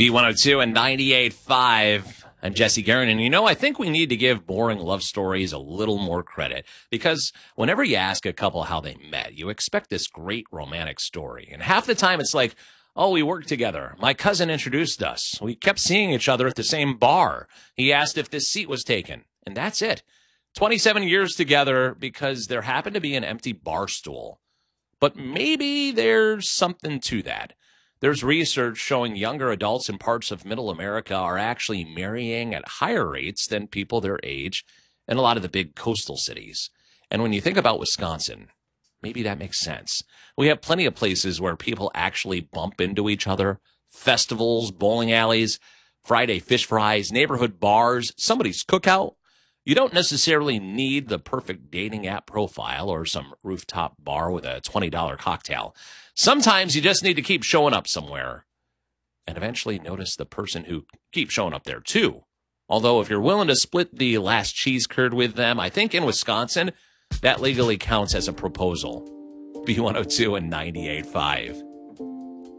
B102 and 98.5. I'm Jesse Guerin, and I think we need to give boring love stories a little more credit, because whenever you ask a couple how they met, you expect this great romantic story. And half the time it's like, oh, we worked together. My cousin introduced us. We kept seeing each other at the same bar. He asked if this seat was taken, and that's it. 27 years together because there happened to be an empty bar stool. But maybe there's something to that. There's research showing younger adults in parts of middle America are actually marrying at higher rates than people their age in a lot of the big coastal cities. And when you think about Wisconsin, maybe that makes sense. We have plenty of places where people actually bump into each other. Festivals, bowling alleys, Friday fish fries, neighborhood bars, somebody's cookout. You don't necessarily need the perfect dating app profile or some rooftop bar with a $20 cocktail. Sometimes you just need to keep showing up somewhere and eventually notice the person who keeps showing up there too. Although if you're willing to split the last cheese curd with them, I think in Wisconsin, that legally counts as a proposal. B102 and 98.5.